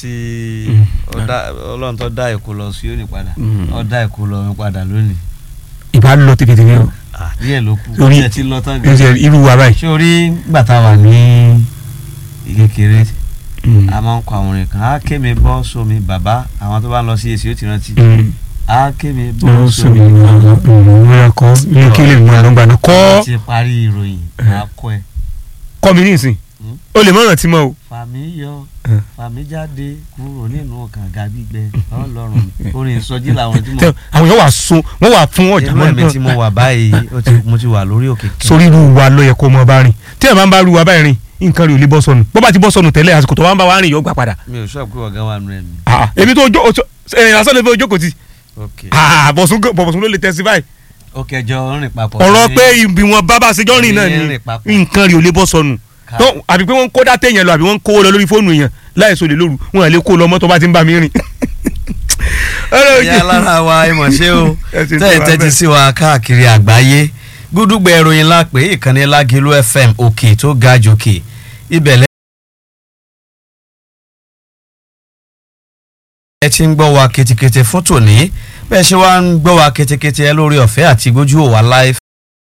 tí Ọlọ́run tó dá èkó lọ sí òní padà ó dá èkó lọ mi padà lónìí. ìbá lọ tètè o. díẹ̀ ló kù orí ẹ ti lọ tán irú wa báyìí. ṣé orí gbàtà wà ní kékeré a máa ń kọ àwọn orin kan á ké mi bọ́ sómi bàbá àwọn tó bá ń lọ sí èsì ó ti rántí á ké mi bọ́ sómi bàbá kọ́ ní kí lè mú àlọ́gbà náà kọ́. ti parí ìròyìn máa kọ́ ẹ. kọ́ mi ní ìsìn o lè mọ̀ràn tí mo o. fàmí yọ fàmí jáde kúrò nínú kànga gbígbẹ Ọlọ́run orin ìsọjí làwọn tí mo. àwọn yóò wá so wọ́n wà fún ọjà mọ́ ẹ̀mí tí mo wà báyìí mo ti wà lórí òkè. sórí irú wa ló yẹ kó mọ bá rìn tí ẹ̀ máa ń bá irú wa báyìí rìn nǹkan rẹ̀ ò lè bọ́ sọnù bó bá ti bọ́ sọnù tẹ́lẹ̀ àsìkò tó wá ń bá wa rìn yóò gbà padà. mi ò sọ pé ọ̀gá wa nù ẹ̀ mi. èmi tó ẹ̀yìn lásán lè fi ojókòó ti. bọ̀sùn ló lè tẹ̀sí báyìí. ó kẹjọ rìn papọ̀. ọ̀rọ̀ pé ibi wọn bá bá ṣe jọ́ rìn náà ni nǹkan rẹ̀ ò lè bọ́ sọnù àbí pé wọ́n ń kó dá téèyàn lọ àbí wọ́n ń kó lọ lórí fóònù èèyàn láìsọ lè lóru wọn à lè kó lọ mọ́tò bá ti ń bá mi rìn. ìyá alára wa ẹ mọ̀ ṣé o tẹ́tí sí wa káàkiri àgbáyé gúdúgbẹ̀ ìròyìn lápè ìkànnì Lágìlú FM òkè tó ga jòkè ibẹ̀ ẹ ti ń gbọ́ wa ketekete fún tòní bẹ́ẹ̀ ṣe wá ń gbọ́ wa ketekete ẹ lórí ọ̀fẹ́ àti gbójú òwà live